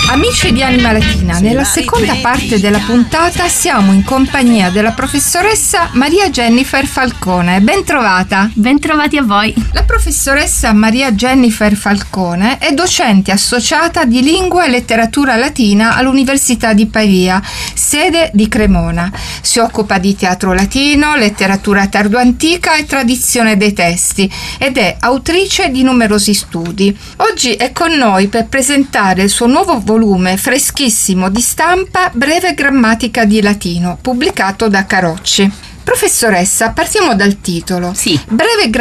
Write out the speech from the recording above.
Amici di Anima Latina, nella seconda parte della puntata siamo in compagnia della professoressa Maria Jennifer Falcone. Ben trovata! Bentrovati a voi! La professoressa Maria Jennifer Falcone è docente associata di lingua e letteratura latina all'Università di Pavia, sede di Cremona. Si occupa di teatro latino, letteratura tardoantica e tradizione dei testi ed è autrice di numerosi studi. Oggi è con noi per presentare il suo nuovo volume freschissimo di stampa Breve grammatica di latino, pubblicato da Carocci. Professoressa, partiamo dal titolo. Sì. Breve